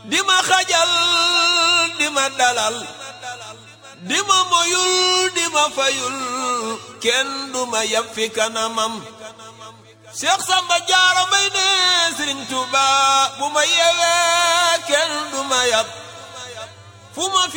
di ma xajal di ma dalal di ma moyul di ma fayul kenn du ma yab fi kanamam Seex Samba Jaara Mbay ne Sëriñ Tuuba bu ma yewee kenn du ma yab fu ma